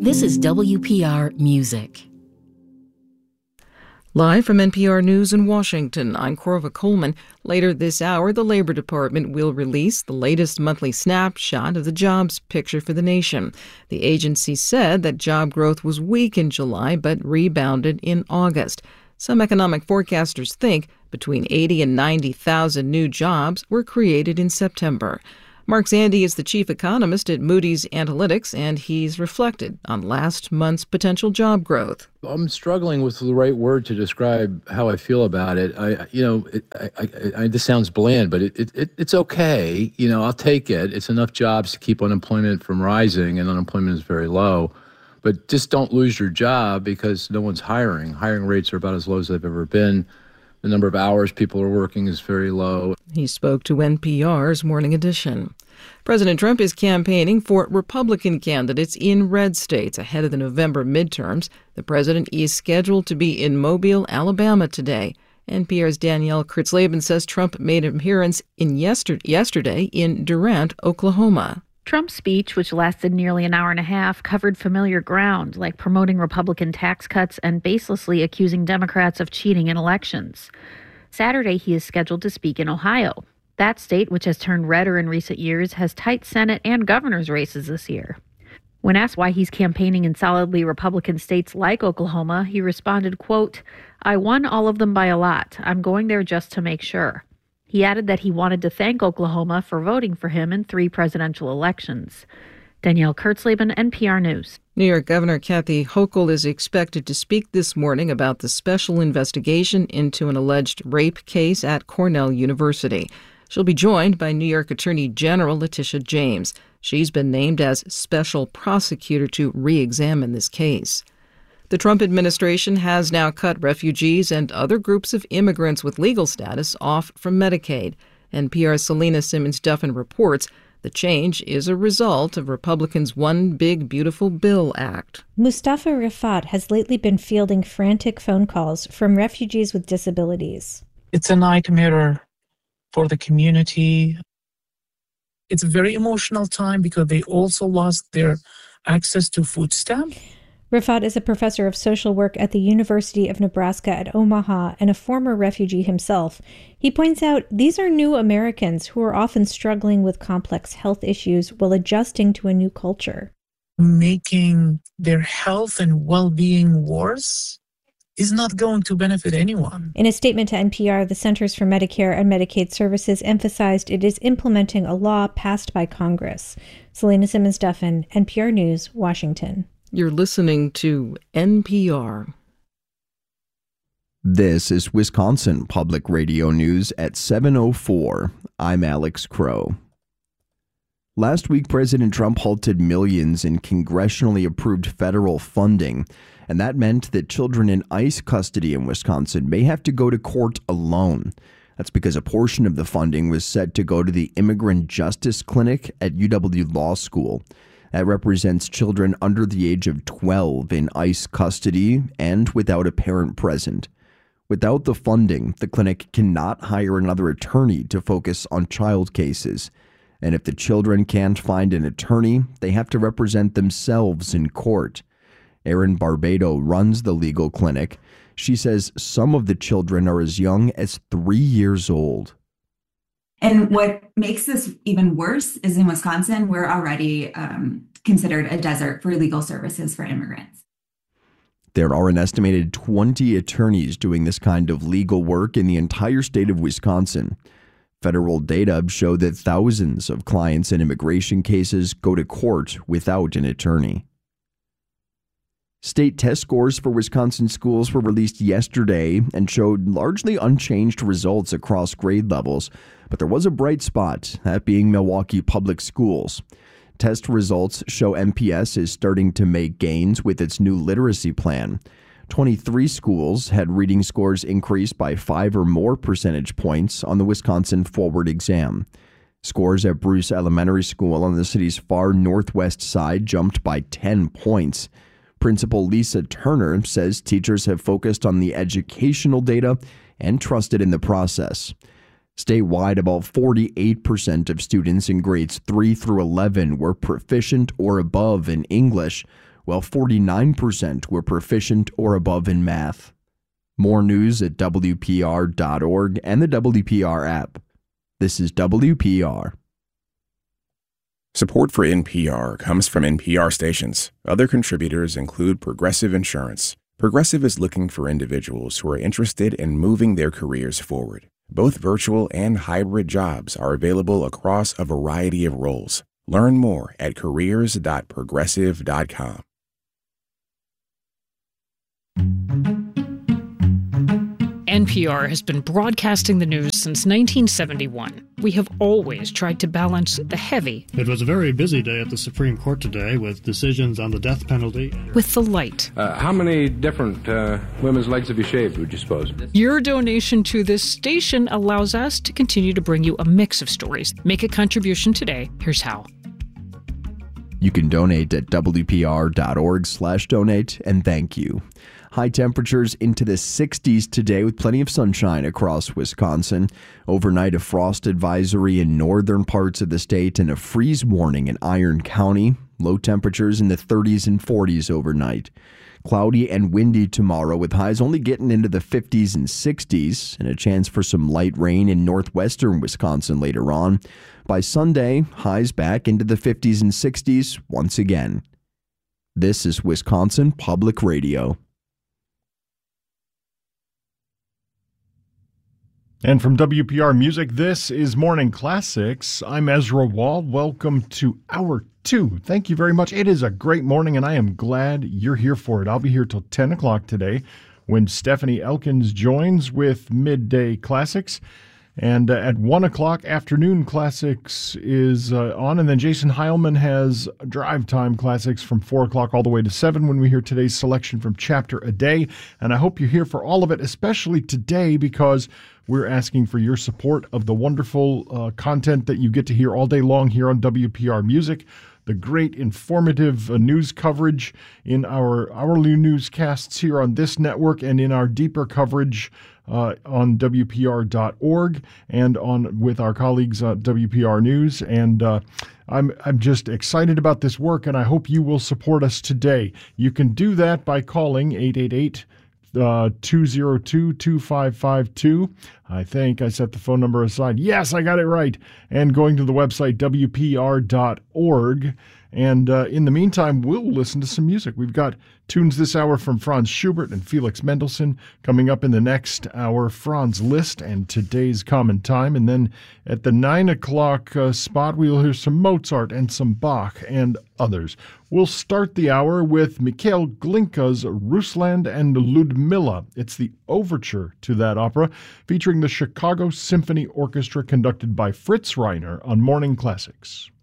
This is WPR Music. Live from NPR News in Washington, I'm Corva Coleman. Later this hour, the Labor Department will release the latest monthly snapshot of the jobs picture for the nation. The agency said that job growth was weak in July but rebounded in August. Some economic forecasters think between 80 and 90,000 new jobs were created in September. Mark Zandi is the chief economist at Moody's Analytics, and he's reflected on last month's potential job growth. I'm struggling with the right word to describe how I feel about it. This sounds bland, but it's okay. I'll take it. It's enough jobs to keep unemployment from rising, and unemployment is very low. But just don't lose your job because no one's hiring. Hiring rates are about as low as they've ever been. The number of hours people are working is very low. He spoke to NPR's Morning Edition. President Trump is campaigning for Republican candidates in red states ahead of the November midterms. The president is scheduled to be in Mobile, Alabama today. NPR's Danielle Kurtzleben says Trump made an appearance yesterday in Durant, Oklahoma. Trump's speech, which lasted nearly an hour and a half, covered familiar ground, like promoting Republican tax cuts and baselessly accusing Democrats of cheating in elections. Saturday, he is scheduled to speak in Ohio. That state, which has turned redder in recent years, has tight Senate and governor's races this year. When asked why he's campaigning in solidly Republican states like Oklahoma, he responded, quote, "I won all of them by a lot. I'm going there just to make sure." He added that he wanted to thank Oklahoma for voting for him in 3 presidential elections. Danielle Kurtzleben, NPR News. New York Governor Kathy Hochul is expected to speak this morning about the special investigation into an alleged rape case at Cornell University. She'll be joined by New York Attorney General Letitia James. She's been named as special prosecutor to re-examine this case. The Trump administration has now cut refugees and other groups of immigrants with legal status off from Medicaid. NPR's Selena Simmons-Duffin reports the change is a result of Republicans' One Big Beautiful Bill Act. Mustafa Rifat has lately been fielding frantic phone calls from refugees with disabilities. It's a nightmare for the community. It's a very emotional time because they also lost their access to food stamps. Rifat is a professor of social work at the University of Nebraska at Omaha and a former refugee himself. He points out these are new Americans who are often struggling with complex health issues while adjusting to a new culture. Making their health and well-being worse is not going to benefit anyone. In a statement to NPR, the Centers for Medicare and Medicaid Services emphasized it is implementing a law passed by Congress. Selena Simmons-Duffin, NPR News, Washington. You're listening to NPR. This is Wisconsin Public Radio News at 7:04. I'm Alex Crow. Last week, President Trump halted millions in congressionally approved federal funding, and that meant that children in ICE custody in Wisconsin may have to go to court alone. That's because a portion of the funding was set to go to the Immigrant Justice Clinic at UW Law School. That represents children under the age of 12 in ICE custody and without a parent present. Without the funding, the clinic cannot hire another attorney to focus on child cases. And if the children can't find an attorney, they have to represent themselves in court. Erin Barbado runs the legal clinic. She says some of the children are as young as 3 years old. And what makes this even worse is in Wisconsin, we're already considered a desert for legal services for immigrants. There are an estimated 20 attorneys doing this kind of legal work in the entire state of Wisconsin. Federal data show that thousands of clients in immigration cases go to court without an attorney. State test scores for Wisconsin schools were released yesterday and showed largely unchanged results across grade levels, but there was a bright spot, that being Milwaukee Public Schools. Test results show MPS is starting to make gains with its new literacy plan. 23 schools had reading scores increase by 5 or more percentage points on the Wisconsin Forward exam. Scores at Bruce Elementary School on the city's far northwest side jumped by 10 points. Principal Lisa Turner says teachers have focused on the educational data and trusted in the process. Statewide, about 48% of students in grades 3 through 11 were proficient or above in English, while 49% were proficient or above in math. More news at WPR.org and the WPR app. This is WPR. Support for NPR comes from NPR stations. Other contributors include Progressive Insurance. Progressive is looking for individuals who are interested in moving their careers forward. Both virtual and hybrid jobs are available across a variety of roles. Learn more at careers.progressive.com. NPR has been broadcasting the news since 1971. We have always tried to balance the heavy. It was a very busy day at the Supreme Court today with decisions on the death penalty. With the light. How many different women's legs have you shaved, would you suppose? Your donation to this station allows us to continue to bring you a mix of stories. Make a contribution today. Here's how. You can donate at WPR.org/donate, and thank you. High temperatures into the 60s today with plenty of sunshine across Wisconsin. Overnight, a frost advisory in northern parts of the state and a freeze warning in Iron County. Low temperatures in the 30s and 40s overnight. Cloudy and windy tomorrow with highs only getting into the 50s and 60s and a chance for some light rain in northwestern Wisconsin later on. By Sunday, highs back into the 50s and 60s once again. This is Wisconsin Public Radio. And from WPR Music, this is Morning Classics. I'm Ezra Wald. Welcome to Hour 2. Thank you very much. It is a great morning, and I am glad you're here for it. I'll be here till 10 o'clock today when Stephanie Elkins joins with Midday Classics. And at 1 o'clock, Afternoon Classics is on. And then Jason Heilman has Drive Time Classics from 4 o'clock all the way to 7 when we hear today's selection from Chapter a Day. And I hope you're here for all of it, especially today, because we're asking for your support of the wonderful content that you get to hear all day long here on WPR Music. The great informative news coverage in our hourly newscasts here on this network and in our deeper coverage on WPR.org and on with our colleagues at WPR News. And I'm just excited about this work, and I hope you will support us today. You can do that by calling 888-202-2552. I think I set the phone number aside. Yes, I got it right. And going to the website, WPR.org. And in the meantime, we'll listen to some music. We've got tunes this hour from Franz Schubert and Felix Mendelssohn. Coming up in the next hour, Franz Liszt and Today's Common Time. And then at the 9 o'clock spot, we'll hear some Mozart and some Bach and others. We'll start the hour with Mikhail Glinka's Rusland and Ludmilla. It's the overture to that opera, featuring the Chicago Symphony Orchestra conducted by Fritz Reiner on Morning Classics.